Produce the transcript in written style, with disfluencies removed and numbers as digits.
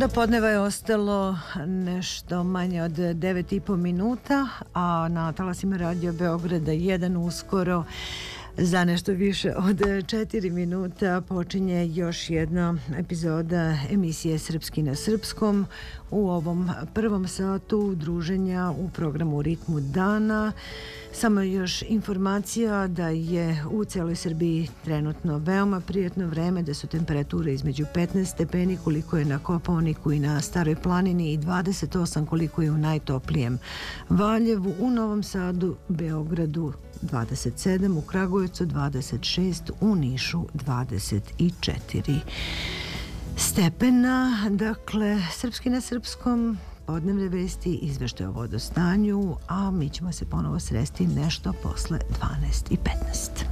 Do podneva je ostalo nešto manje od 9,5 minuta, a na talasima Radio Beograda 1 uskoro za nešto više od 4 minuta počinje još jedna epizoda emisije Srpski na srpskom. U ovom prvom satu druženja u programu Ritmu dana. Samo još informacija da je u celoj Srbiji trenutno veoma prijatno vreme, da su temperature između 15 stepeni koliko je na Kopaoniku i na Staroj planini i 28 koliko je u najtoplijem Valjevu, u Novom Sadu, Beogradu 27, u Kragujevcu 26, u Nišu 24 stepena. Dakle, Srpski na srpskom, podnevne vesti, izveštaj o vodostanju, a mi ćemo se ponovo sresti nešto posle 12:15.